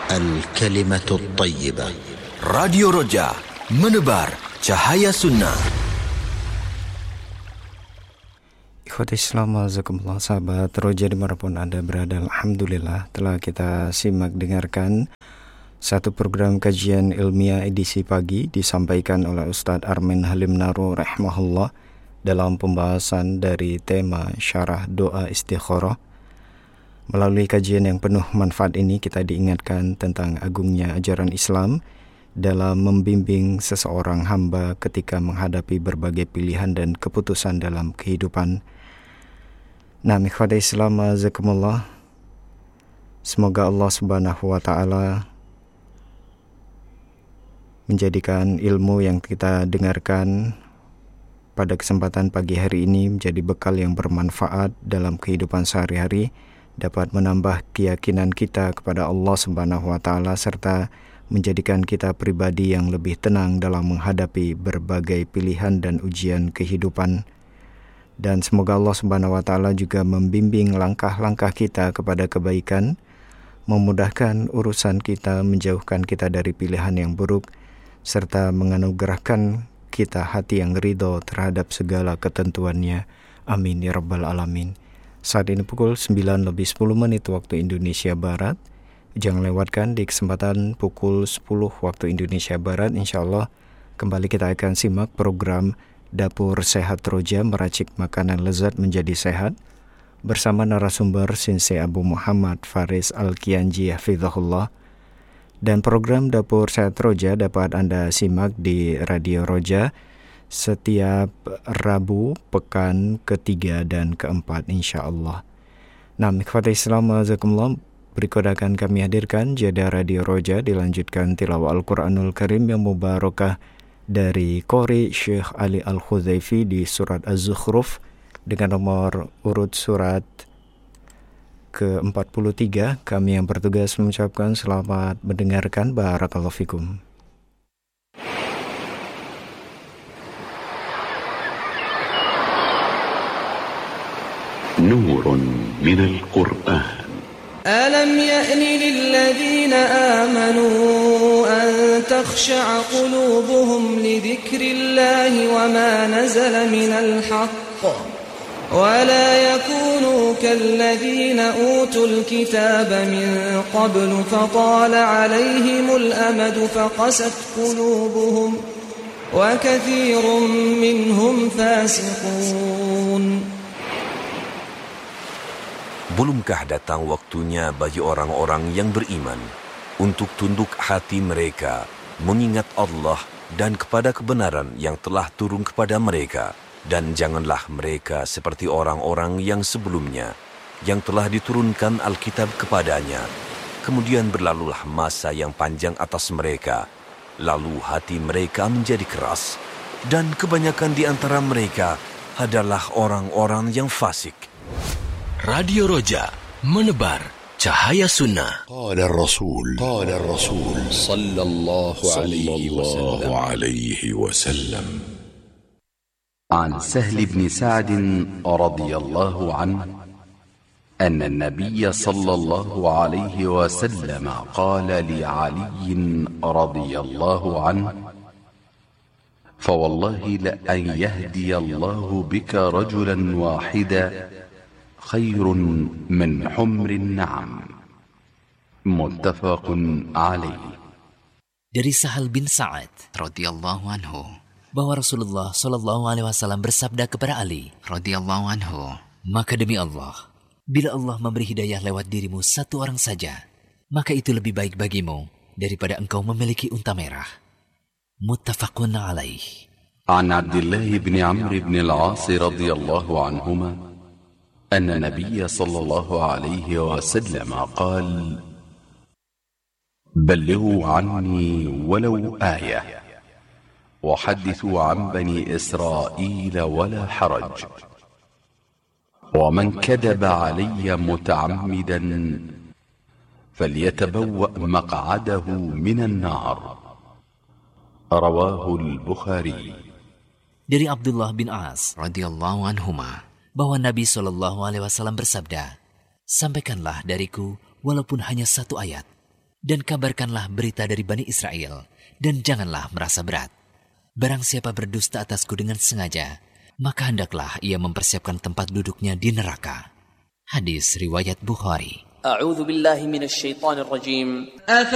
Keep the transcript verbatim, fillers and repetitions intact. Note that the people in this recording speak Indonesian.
الكلمة الطيبة. Radio Roja, menebar cahaya sunnah. Ikhwati Islam, azakumullah, sahabat Roja dimanapun Anda berada, alhamdulillah telah kita simak dengarkan satu program kajian ilmiah edisi pagi disampaikan oleh Ustadz Armin Halim Naru rahimahullah dalam pembahasan dari tema syarah doa istikharah. Melalui kajian yang penuh manfaat ini, kita diingatkan tentang agungnya ajaran Islam dalam membimbing seseorang hamba ketika menghadapi berbagai pilihan dan keputusan dalam kehidupan. Nah, ikhwati Islam, azakumullah, semoga Allah Subhanahu wa taala menjadikan ilmu yang kita dengarkan pada kesempatan pagi hari ini menjadi bekal yang bermanfaat dalam kehidupan sehari-hari, dapat menambah keyakinan kita kepada Allah Subhanahu wa taala serta menjadikan kita pribadi yang lebih tenang dalam menghadapi berbagai pilihan dan ujian kehidupan. Dan semoga Allah Subhanahu wa taala juga membimbing langkah-langkah kita kepada kebaikan, memudahkan urusan kita, menjauhkan kita dari pilihan yang buruk, serta menganugerahkan kita hati yang ridho terhadap segala ketentuannya. Amin ya rabbal alamin. Saat ini pukul sembilan lebih sepuluh menit waktu Indonesia Barat. Jangan lewatkan di kesempatan pukul sepuluh waktu Indonesia Barat, insyaallah kembali kita akan simak program Dapur Sehat Roja, meracik makanan lezat menjadi sehat, bersama narasumber Sensei Abu Muhammad Faris Al-Kianji hafizahullah. Dan program Dapur Sehat Roja dapat Anda simak di Radio Roja setiap Rabu pekan ketiga dan keempat insyaallah. Nah, ikhwati Islam, azakumullah, berikut akan kami hadirkan jeda Radio Roja, dilanjutkan tilawah Al-Quranul Karim yang mubarakah dari Qori Syekh Ali Al-Khuzaifi di surat Az-Zukhruf dengan nomor urut surat ke empat puluh tiga. Kami yang bertugas mengucapkan selamat mendengarkan. Barakallahu fikum. نور من القرآن. ألم يأن للذين آمنوا أن تخشع قلوبهم لذكر الله وما نزل من الحق ولا يكونوا كالذين أوتوا الكتاب من قبل فطال عليهم الأمد فقست قلوبهم وكثير منهم فاسقون. Belumkah datang waktunya bagi orang-orang yang beriman untuk tunduk hati mereka mengingat Allah dan kepada kebenaran yang telah turun kepada mereka, dan janganlah mereka seperti orang-orang yang sebelumnya yang telah diturunkan Alkitab kepadanya. Kemudian berlalulah masa yang panjang atas mereka, lalu hati mereka menjadi keras, dan kebanyakan di antara mereka adalah orang-orang yang fasik. Radio Roja, menebar cahaya sunnah. قال الرسول قال الرسول صلى الله عليه وسلم عن سهل بن سعد رضي الله عنه أن النبي صلى الله عليه وسلم قال لعلي رضي الله عنه فوالله لأن يهدي الله بك رجلا واحدا خير من حمر النعم. متفق عليه. Dari Sahal bin Sa'ad radhiyallahu anhu bahwa Rasulullah shallallahu alaihi wasallam bersabda kepada Ali radhiyallahu anhu, maka demi Allah, bila Allah memberi hidayah lewat dirimu satu orang saja, maka itu lebih baik bagimu daripada engkau memiliki unta merah. Muttafaqun alaih. An Abdullah bin Amr bin al-As radhiyallahu anhuma أن النبي صلى الله عليه وسلم قال بلغوا عني ولو آية وحدثوا عن بني إسرائيل ولا حرج ومن كذب علي متعمدا فليتبوأ مقعده من النار. رواه البخاري. Dari Abdullah bin As radhiyallahu anhuma bahwa Nabi shallallahu alaihi wasallam bersabda, sampaikanlah dariku walaupun hanya satu ayat, Dan kabarkanlah berita dari Bani Israel, dan janganlah merasa berat. Barang siapa berdusta atasku dengan sengaja, maka hendaklah ia mempersiapkan tempat duduknya di neraka. Hadis riwayat Bukhari. A'udzu billahi minasy syaithanir rajim.